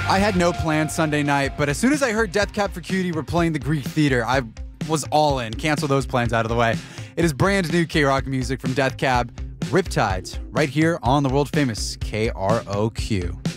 I had no plans Sunday night, but as soon as I heard Death Cab for Cutie were playing the Greek Theater, I was all in. Cancel those plans out of the way. It is brand new K-Rock music from Death Cab, Riptides, right here on the world famous KROQ.